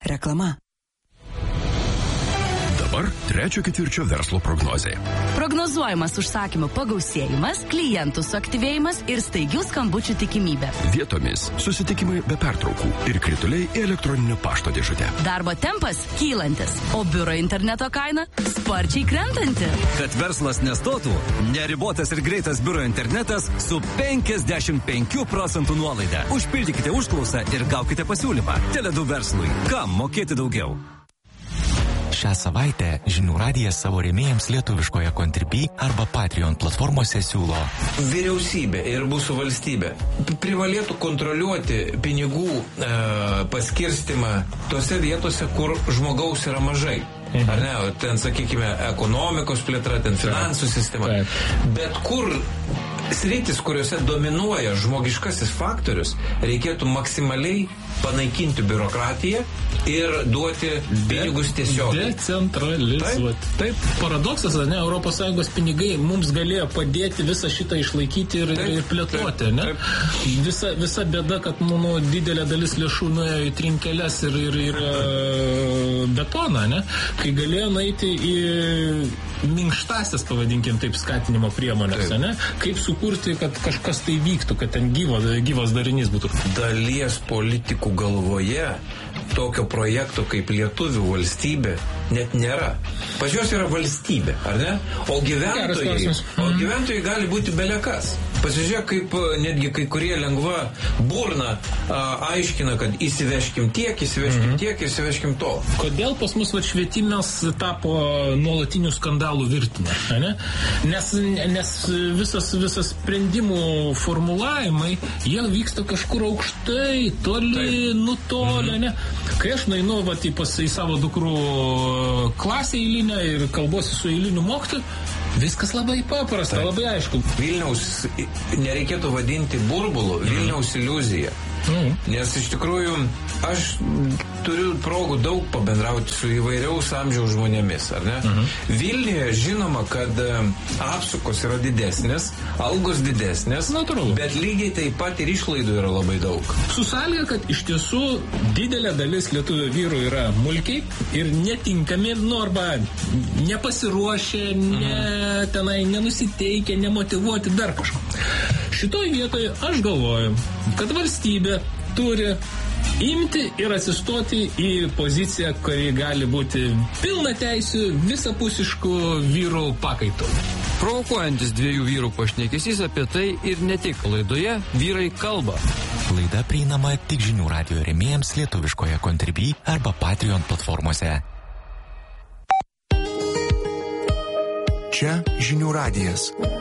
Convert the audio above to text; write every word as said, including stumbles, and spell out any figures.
Reklama. Dabar trečio ketvirčio verslo prognozė. Prognozuojamas užsakymų pagausėjimas, klientų suaktyvėjimas ir staigių skambučių tikimybė. Vietomis susitikimai be pertraukų ir krituliai į elektroninio pašto dėžutę. Darbo tempas kylantis, o biuro interneto kaina sparčiai krentanti. Kad verslas nestotų, neribotas ir greitas biuro internetas su penkiasdešimt penkių procentų nuolaida. Užpildykite užklausą ir gaukite pasiūlymą. Tele du verslui. Kam mokėti daugiau? Šią savaitę Žinių radijas savo rėmėjams lietuviškoje Contribui arba Patreon platformose siūlo. Vyriausybė ir mūsų valstybė privalėtų kontroliuoti pinigų e, paskirstimą tose vietose, kur žmogaus yra mažai. Ar ne? Ten, sakykime, ekonomikos plėtra, ten finansų sistema. Bet kur sritis, kuriuose dominuoja žmogiškasis faktorius, reikėtų maksimaliai panaikinti biurokratiją ir duoti pinigus tiesiog. Decentralizuoti. Taip. Taip, paradoksas, ne, Europos Sąjungos pinigai mums galėjo padėti visą šitą išlaikyti ir, taip, ir plėtoti, ne? Taip, taip. Visa, visa bėda, kad, manau, didelė dalis lėšų nuėjo į trinkeles ir, ir, ir betoną, ne? Kai galėjo nueiti į minkštasias, pavadinkim taip, skatinimo priemonės, ne? Kaip sukurti, kad kažkas tai vyktų, kad ten gyvo, gyvas darinys būtų. Dalies politikų galvoje tokio projekto kaip lietuvių valstybė net nėra. Pas juos yra valstybė, ar ne? O gyventojai, o gyventojai gali būti belekas. Pasižiūrėk, kaip netgi kai kurie lengva burna a, aiškina, kad įsiveškim tiek, įsiveškim mm-hmm. tiek, įsiveškim to. Kodėl pas mus va, švietimas tapo nuolatinių skandalų virtinė? Ne? Nes, nes visas, visas sprendimų formulavimai, jie vyksta kažkur aukštai, toli, taip, nutolę. Mm-hmm. Ne? Kai aš nueinu va, į, pas, į savo dukrų klasę eilinę ir kalbuosi su eiliniu mokytoju, viskas labai paprasta, taip, labai aišku. Vilniaus nereikėtų vadinti burbulu, Vilniaus iliuzija. Mm. Nes iš tikrųjų aš turiu progų daug pabendrauti su įvairiaus amžiaus žmonėmis, ar ne? Mm-hmm. Vilniuje žinoma, kad apsukos yra didesnės, algos didesnės, natūralu, bet lygiai taip pat ir išlaidų yra labai daug. Su sąlyga, kad iš tiesų didelė dalis lietuvių vyrų yra mulkiai ir netinkami, nu arba nepasiruošę, mm. ne, tenai nenusiteikę, nemotivuoti dar kažko. Šitoj vietoje aš galvoju, kad valstybė turi imti ir atsistoti į poziciją, kuri gali būti pilna teisių, visapusiškų vyrų pakaitų. Provokuojantis dviejų vyrų pašnekesys apie tai ir ne tik laidoje Vyrai kalba. Laida prieinama tik Žinių radijo rėmėjams lietuviškoje Contribui arba Patreon platformose. Čia Žinių radijas.